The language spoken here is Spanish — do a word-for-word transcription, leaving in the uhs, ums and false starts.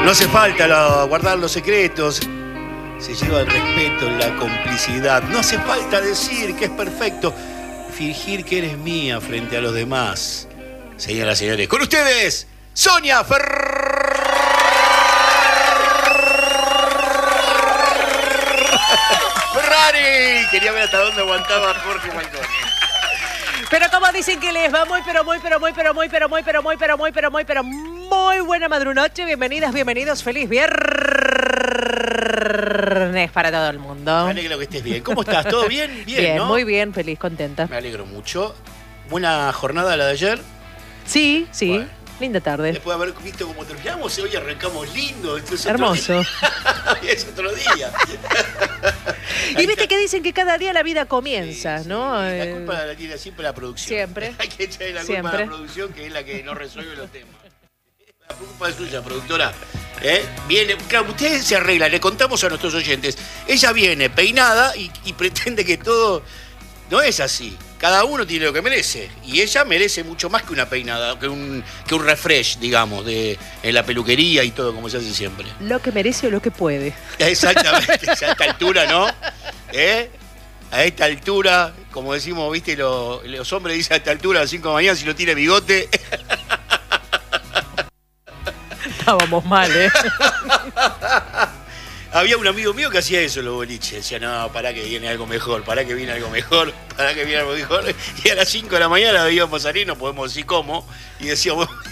No hace falta la, guardar los secretos. Se lleva el respeto, la complicidad. No hace falta decir que es perfecto. Fingir que eres mía frente a los demás. Señoras y señores, con ustedes, Sonia Ferrari. Quería ver hasta dónde aguantaba Jorge Falcone. Pero como dicen que les va muy, pero muy, pero muy, pero muy, pero muy, pero muy, pero muy, pero muy, pero muy buena madrunoche. Bienvenidas, bienvenidos. Feliz viernes para todo el mundo. Me alegro que estés bien. ¿Cómo estás? ¿Todo bien? Bien, Bien, ¿no? muy bien, feliz, contenta. Me alegro mucho. Buena jornada la de ayer. Sí, sí. Bueno. Linda tarde. Después de haber visto cómo terminamos, hoy arrancamos lindo. Esto es Hermoso. Otro día. Es otro día. Y viste que dicen que cada día la vida comienza, sí, ¿no? Sí. La Eh, culpa la tiene siempre la producción. Siempre. Hay que echarle la culpa Siempre. a la producción, que es la que no resuelve los temas. La culpa es suya, productora. ¿Eh? Viene, claro, ustedes se arreglan, le contamos a nuestros oyentes. Ella viene peinada y, y pretende que todo... No es así. Cada uno tiene lo que merece. Y ella merece mucho más que una peinada, que un, que un refresh, digamos, de, en la peluquería y todo, como se hace siempre. Lo que merece o lo que puede. Exactamente. A esta altura, ¿no? ¿Eh? A esta altura, como decimos, viste, lo, los hombres dicen a esta altura, a las cinco de la mañana, si no tiene bigote. Estábamos mal, ¿eh? Había un amigo mío que hacía eso en los boliches. Decía, no, pará que viene algo mejor, pará que viene algo mejor, pará que viene algo mejor. Y a las cinco de la mañana íbamos a salir, no podemos decir cómo. Y decíamos,